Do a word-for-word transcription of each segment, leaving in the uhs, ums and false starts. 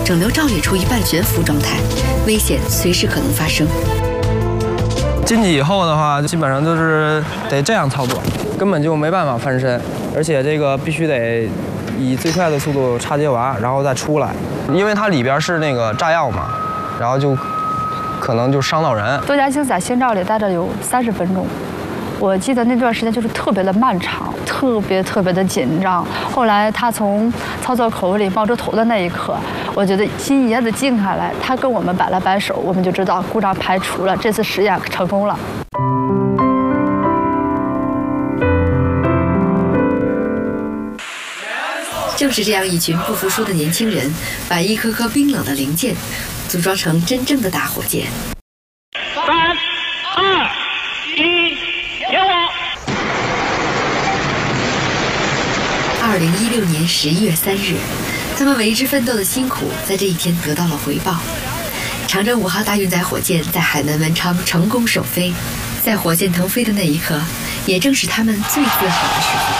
整流罩裂处于半悬浮状态，危险随时可能发生。 进去以后的话，基本上就是得这样操作，根本就没办法翻身，而且这个必须得以最快的速度插接完，然后再出来，因为它里边是那个炸药嘛，然后就可能就伤到人。 多家星在星罩里待着有三十分钟。 我记得那段时间就是特别的漫长，特别特别的紧张。后来他从操作口里冒出头的那一刻，我觉得心一下子静下来。他跟我们摆了摆手，我们就知道故障排除了，这次实验成功了。 正是这样一群不服输的年轻人，把一颗颗冰冷的零件组装成真正的大火箭。 三、二、一。 二零一六年十一月三日，他们为之奋斗的辛苦在这一天得到了回报。长征五号大运载火箭在海南文昌成功首飞，在火箭腾飞的那一刻，也正是他们最自豪的时候。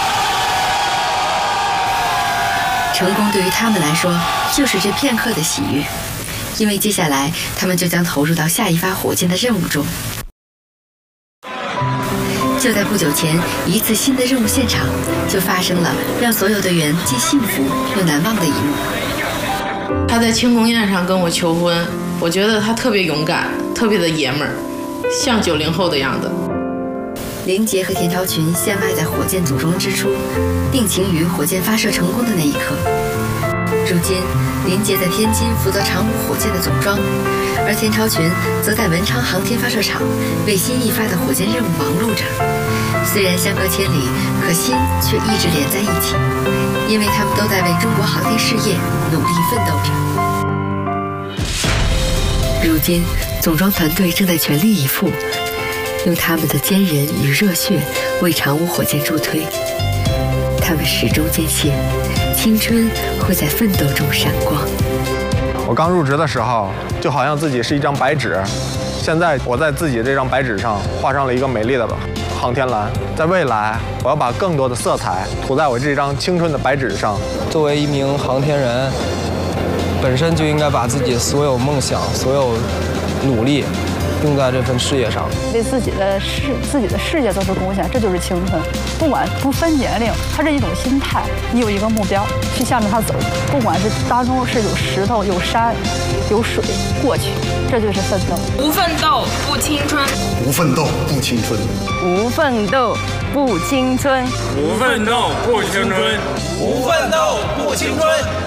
成功对于他们来说，就是这片刻的喜悦，因为接下来他们就将投入到下一发火箭的任务中。 就在不久前，一次新的任务现场就发生了让所有队员既幸福又难忘的一幕。 他在庆功宴上跟我求婚，我觉得他特别勇敢，特别的爷们儿，像九零后的样子。 林杰和田超群相爱在火箭组装之初，定情于火箭发射成功的那一刻。如今，林杰在天津负责长五火箭的总装，而田超群则在文昌航天发射场为新一发的火箭任务忙碌着。虽然相隔千里，可心却一直连在一起，因为他们都在为中国航天事业努力奋斗着。如今，总装团队正在全力以赴，用他们的坚韧与热血为长五火箭助推。他们始终坚信，青春会在奋斗中闪光。 我刚入职的时候，就好像自己是一张白纸，现在我在自己这张白纸上画上了一个美丽的航天蓝。在未来，我要把更多的色彩涂在我这张青春的白纸上。 作为一名航天人，本身就应该把自己所有梦想、所有努力用在这份事业上， 为自己的事、自己的事业做出贡献，这就是青春。不管不分年龄，它是一种心态。你有一个目标，去向着它走，不管是当中是有石头、有山、有水，过去，这就是奋斗。 不奋斗不青春， 不奋斗不青春， 不奋斗不青春， 不奋斗不青春， 不奋斗不青春。